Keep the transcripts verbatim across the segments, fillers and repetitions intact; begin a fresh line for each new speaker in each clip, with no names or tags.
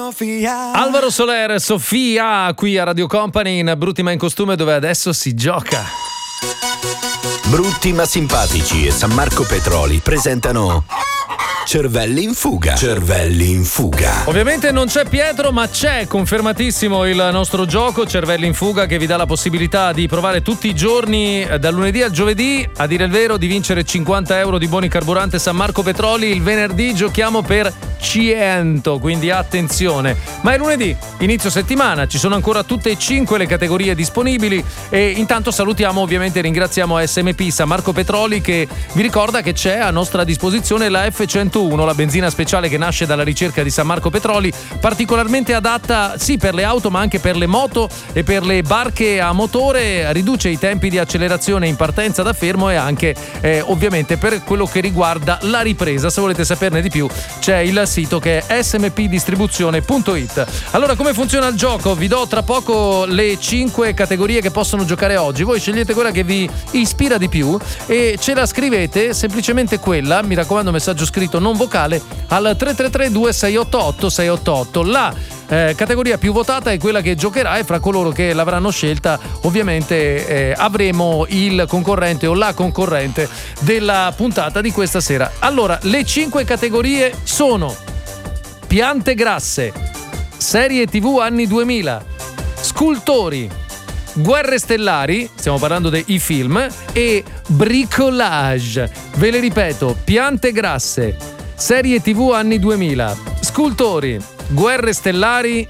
Sofia.
Alvaro Soler, Sofia, qui a Radio Company in Brutti ma in costume, dove adesso si gioca.
Brutti ma simpatici e San Marco Petroli presentano Cervelli in fuga. Cervelli in fuga.
Ovviamente non c'è Pietro, ma c'è, confermatissimo, il nostro gioco Cervelli in fuga, che vi dà la possibilità di provare tutti i giorni, dal lunedì al giovedì, a dire il vero, di vincere cinquanta euro di buoni carburante San Marco Petroli. Il venerdì giochiamo per cento, quindi attenzione. Ma è lunedì, inizio settimana, ci sono ancora tutte e cinque le categorie disponibili e intanto salutiamo, ovviamente ringraziamo S M P San Marco Petroli, che vi ricorda che c'è a nostra disposizione la F centouno, la benzina speciale che nasce dalla ricerca di San Marco Petroli, particolarmente adatta sì per le auto ma anche per le moto e per le barche a motore, riduce i tempi di accelerazione in partenza da fermo e anche eh, ovviamente per quello che riguarda la ripresa. Se volete saperne di più c'è il sito che è s m p distribuzione punto i t. Allora, come funziona il gioco? Vi do tra poco le cinque categorie che possono giocare oggi. Voi scegliete quella che vi ispira di più e ce la scrivete, semplicemente quella, mi raccomando messaggio scritto non vocale, al tre tre tre due sei otto otto sei otto otto. La eh, categoria più votata è quella che giocherà e fra coloro che l'avranno scelta ovviamente eh, avremo il concorrente o la concorrente della puntata di questa sera. Allora, le cinque categorie sono piante grasse, serie tv anni duemila, scultori, guerre stellari, stiamo parlando dei film, e bricolage. Ve le ripeto: piante grasse, serie tv anni duemila, scultori, guerre stellari,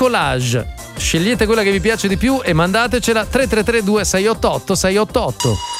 bricolage. Scegliete quella che vi piace di più e mandatecela tre tre tre due sei otto otto sei otto otto.